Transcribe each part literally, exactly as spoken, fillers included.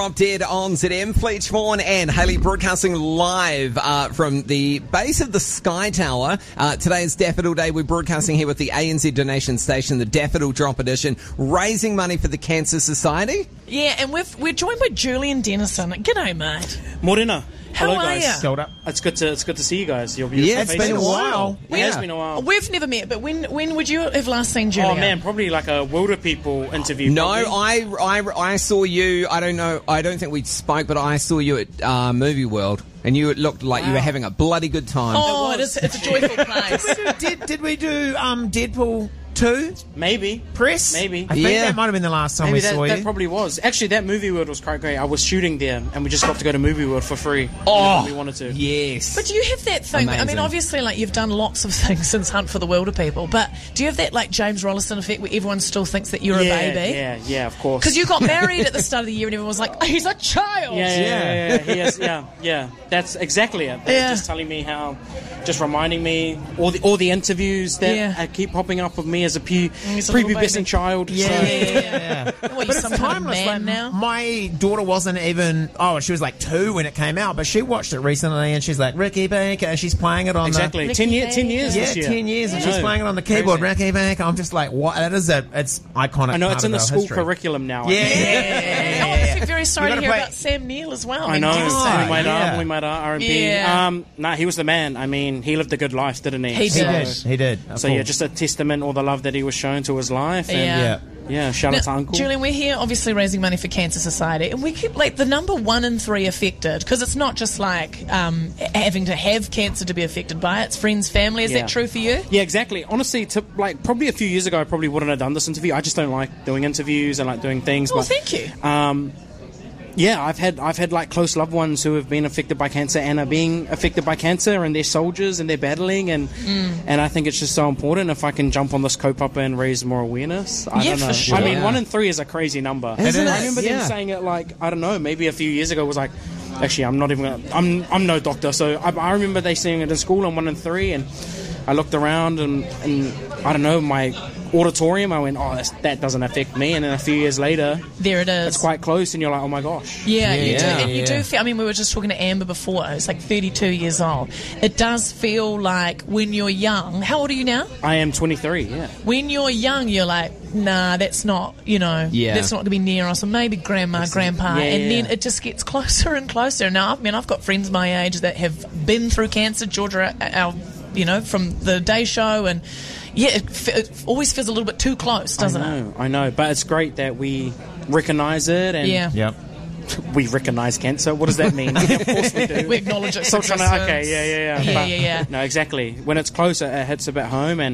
Drop Dead on Z M. Fleetch Vaughan and Hayley broadcasting live uh, from the base of the Sky Tower. Uh, today is Daffodil Day. We're broadcasting here with the A N Z donation station, the Daffodil Drop Edition, raising money for the Cancer Society. Yeah, and we've, we're joined by Julian Dennison. G'day, mate. Morena. How Hello, are guys. you? It's good to it's good to see you guys. Your beautiful Yeah, it's faces. been a while. It Yeah. has been a while. We've never met, but when when would you have last seen Julian? Oh man, probably like a World of People interview. No, probably. I, I, I saw you, I don't know, I don't think we spoke, but I saw you at uh, Movie World, and you looked like you were having a bloody good time. Oh, it is, it's a joyful place. did, did we do um, Deadpool two Maybe press? Maybe. I think Yeah. that might have been the last time Maybe we that, saw that you. probably was. Actually, that Movie World was quite great. I was shooting there, and we just got to go to Movie World for free. Oh, we wanted to. Yes. But do you have that thing? I Amazing. mean, obviously, like you've done lots of things since Hunt for the Wilder People, but do you have that like James Rollison effect where everyone still thinks that you're yeah, a baby? Yeah, yeah, of course. Because you got married at the start of the year, and everyone was like, oh, "He's a child." Yeah, yeah, yeah, yeah, he is, yeah, yeah. That's exactly it. That's Yeah. just telling me how, just reminding me all the all the interviews that Yeah. uh, keep popping up with me as a pu- He's a little prepubescent baby. child. Yeah, so- yeah, yeah, yeah. What, But you it's some kind of timeless. man Like, now? my daughter wasn't even. Oh, she was like two when it came out, but she watched it recently, and she's like Ricky Baker, and she's playing it on Exactly. Ricky ten, year, ten years the this yeah, year. ten years, and I she's know. playing it on the keyboard. Crazy. Ricky Baker. I'm just like, what? That is a. It's iconic. I know part it's in of the our school history. curriculum now. I Yeah. think. Oh, I'm very- very sorry You to gotta hear play- about Sam Neill as well. I know. mean, Oh, we might yeah. have, we might have R and B. Yeah. Um, nah, he was the man. I mean, he lived a good life, didn't he? He He So- did. did. He did. So yeah, just a testament, all the love that he was shown to his life. And Yeah. Yeah. yeah, shout out to Now, Uncle. Julian, we're here obviously raising money for Cancer Society, and we keep like the number one in three affected because it's not just like um, having to have cancer to be affected by it. It's friends, family. Is Yeah. that true for you? Yeah, exactly. Honestly, to, like probably a few years ago, I probably wouldn't have done this interview. I just don't like doing interviews and like doing things. Well, but, thank you. Um, yeah, I've had I've had like close loved ones who have been affected by cancer and are being affected by cancer, and they're soldiers and they're battling, and Mm. and I think it's just so important if I can jump on this cope-up and raise more awareness. I Yeah, don't know. for sure. I mean, Yeah. one in three is a crazy number. Isn't I it? remember them Yeah. saying it like I don't know, maybe a few years ago was like. Actually, I'm not even. Gonna, I'm I'm no doctor, so I, I remember they saying it in school on one and three, and I looked around and, and I don't know my auditorium. I went, oh, that's, that doesn't affect me. And then a few years later, There it is. it's quite close, and you're like, oh my gosh. Yeah, you do. Yeah, And you yeah. do feel. I mean, we were just talking to Amber before. It's like thirty-two years old. It does feel like when you're young. How old are you now? I am twenty-three. Yeah. When you're young, you're like, nah, that's not. You know, Yeah. that's not going to be near us. Or maybe grandma, grandpa, yeah, and yeah. then it just gets closer and closer. Now, I mean, I've got friends my age that have been through cancer. Georgia, our, you know, from the Day Show, and yeah, it, f- it always feels a little bit too close, doesn't I it? know, I know, but it's great that we recognise it, and Yeah. Yep. we recognise cancer. What does that mean? Yeah, of course we do. We acknowledge it. Still trying to, okay, yeah, yeah, yeah. Yeah, But- yeah, yeah. No, exactly. When it's closer, it hits a bit home, and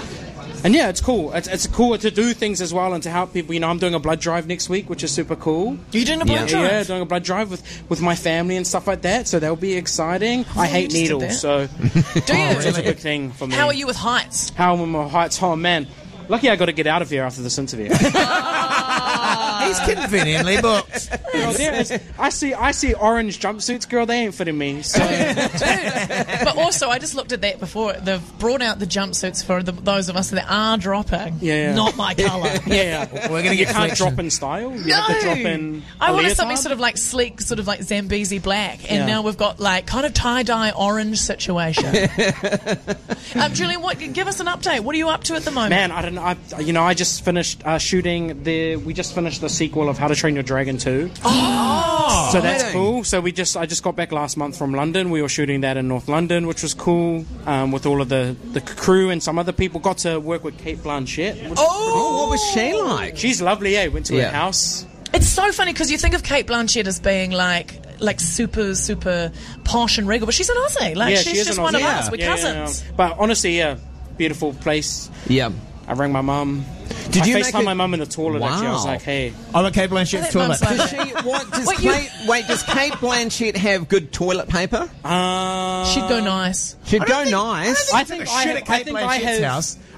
and yeah, it's cool. It's it's cool to do things as well and to help people. You know, I'm doing a blood drive next week, which is super cool. You're doing a blood Yeah. drive. Yeah, doing a blood drive with, with my family and stuff like that. So that'll be exciting. I hate just did needles, that. so Do you? it's a big thing for me. How are you with heights? How are my heights? Oh man, lucky I got to get out of here after this interview. He's conveniently booked. Girl, there is- I see, I see orange jumpsuits, girl. They ain't fitting me. So But also, I just looked at that before. They've brought out the jumpsuits for the, those of us that are dropping. Yeah, yeah. Not my colour. yeah, We're gonna you get can't flexion. drop in style. You No, have to drop in. I a wanted something leotard. sort of like sleek, sort of like Zambezi black, and Yeah. now we've got like kind of tie dye orange situation. um, Julian, what? Give us an update. What are you up to at the moment? Man, I don't know. I, you know, I just finished uh, shooting the. We just finished the sequel of How to Train Your Dragon two. Oh, So that's exciting. cool. So we just, I just got back last month from London. We were shooting that in North London, which was cool. Um, with all of the, the crew and some other people. Got to work with Kate Blanchett. which- Oh, what was she like? She's lovely. Yeah, went to Yeah. her house. it's so funny because you think of Kate Blanchett as being like. Like super, super posh and regal, but she's an Aussie. Like yeah, she's she is just an one Aussie. of Yeah. us. We're Yeah, yeah, cousins. yeah. But honestly, yeah, beautiful place. Yeah. I rang my mum. Did I you make FaceTimed it- my mum in the toilet. Actually, I was Wow. like, "Hey, I'm at Kate Blanchett's I think toilet. Mum's like Does that. she, what, does Wait, you- Kate, wait, does Kate Blanchett have good toilet paper? uh, She'd go nice. She'd I go don't think- nice. I I think think I shit have- at I Kate think I Blanchett's have- house.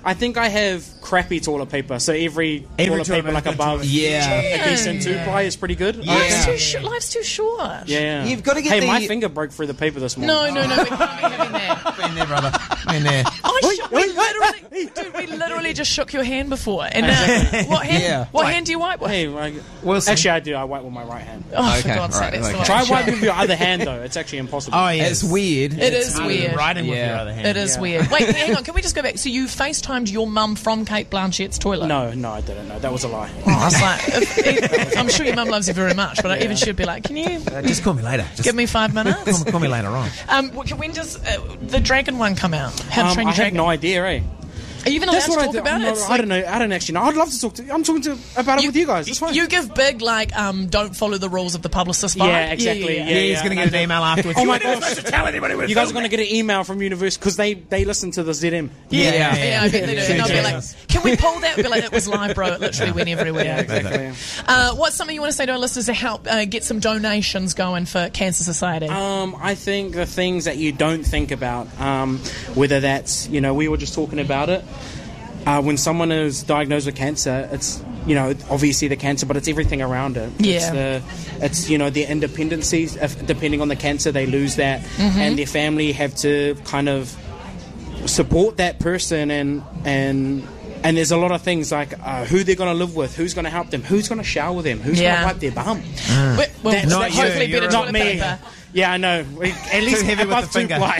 I think I have crappy toilet paper, so every, Every toilet paper toilet like paper above Yeah. a decent two ply is pretty good. Yeah. Life's too, sh- life's too short. Yeah. You've got to get Hey, the- my finger broke through the paper this morning. No, no, no, we can't be having that. Been there, brother. Been there. I sh- we literally, dude, we literally just shook your hand before. And uh, what hand? Yeah. What Wait. hand do you wipe with? Hey, like, Wilson. actually, I do. I wipe with my right hand. Oh, Okay, for God's right, sake, that's okay. the way Try I should. wiping with your other hand, though. It's actually impossible. Oh, yeah. It's weird. It is Harder than weird. Writing with Yeah. your other hand. It is Yeah. weird. Wait, hang on. Can we just go back? So you FaceTimed your mum from Kate Blanchette's toilet? No, no, I didn't. No, that was a lie. Oh, I was like, if, if, I'm sure your mum loves you very much, but even she'd be like, "Can you Uh, just call me later. Just give me five minutes?" call, me- call me later on. Um, wh- when does uh, the Dragon one come out? How to Um, Train I Your have Dragon? no idea, eh? Are you even allowed That's to what I talk do. about I'm it? not- It's I like- don't know. I don't actually know. I'd love to talk to. I'm talking to about it with you guys. It's fine. You give big like um, don't follow the rules of the publicist vibe. Yeah, exactly. Yeah, Yeah, yeah, Yeah, he's going to get an email afterwards. Oh You my weren't even gosh. supposed to tell anybody we're You guys are filming. going to get an email from Universal because they they listen to the Z M. Yeah, Yeah, yeah, yeah, I bet they do. Yeah, And they'll be yeah. like, "Can we pull that?" Be like, "It was live, bro. It literally went everywhere." Yeah, exactly. Uh, what's something you want to say to our listeners to help uh, get some donations going for Cancer Society? Um, I think the things that you don't think about, um, whether that's, you know, we were just talking about it. Uh, when someone is diagnosed with cancer, it's, you know, obviously the cancer, but it's everything around it. Yeah. It's, the, it's you know, their independencies. If, depending on the cancer, they lose that. Mm-hmm. And their family have to kind of support that person and and and there's a lot of things like uh, who they're going to live with, who's going to help them, who's going to shower them, who's Yeah. going to wipe their bum. well, well, That's- Not that's you, hopefully you're better not toilet me. paper. Yeah, I know. We- At least heavy with above the two finger. ply.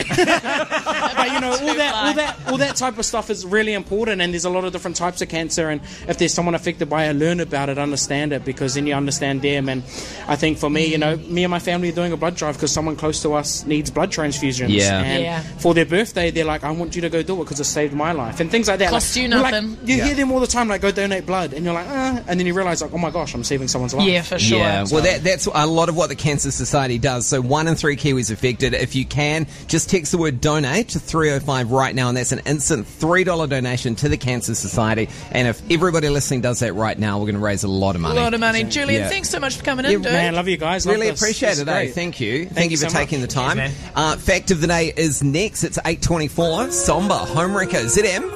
But you know, all that, all that, all that type of stuff is really important. And there's a lot of different types of cancer. And if there's someone affected by it, learn about it, understand it, because then you understand them. And I think for me, you know, me and my family are doing a blood drive because someone close to us needs blood transfusions. Yeah. And Yeah. for their birthday, they're like, "I want you to go do it because it saved my life," and things like that. Costs like, you you're like- nothing. you hear them all the time, like, "Go donate blood," and you're like, "Ah," and then you realize, like, "Oh my gosh, I'm saving someone's life." Yeah, for sure. Yeah, well, that, that's a lot of what the Cancer Society does. So one in three Kiwis affected. If you can, just text the word donate to three oh five right now, and that's an instant three dollars donation to the Cancer Society. And if everybody listening does that right now, we're going to raise a lot of A money. lot of money. Julian, Yeah. thanks so much for coming Yeah, in, dude. Man, love you guys. Love Really this. appreciate This it, is eh? great. Thank you. Thank, Thank you you for so taking much. the time. Cheers, uh, Fact of the day is next. It's eight twenty-four. Somber, Homewrecker, Z M.